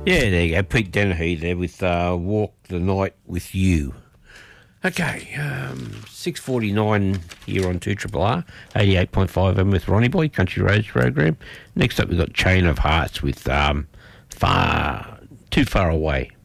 Yeah, there you go. Pete Dennehy there with Walk the Night with You. Okay, 6:49 here on 2RRR, 88.5 FM with Ronnie Boy, Country Roads program. Next up, we've got Chain of Hearts with Too Far Away.